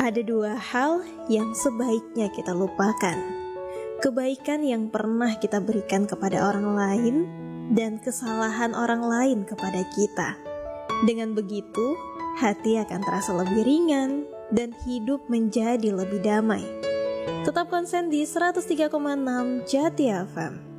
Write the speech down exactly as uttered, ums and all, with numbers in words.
Ada dua hal yang sebaiknya kita lupakan. Kebaikan yang pernah kita berikan kepada orang lain dan kesalahan orang lain kepada kita. Dengan begitu, hati akan terasa lebih ringan dan hidup menjadi lebih damai. Tetap konsen di seratus tiga koma enam Jati F M.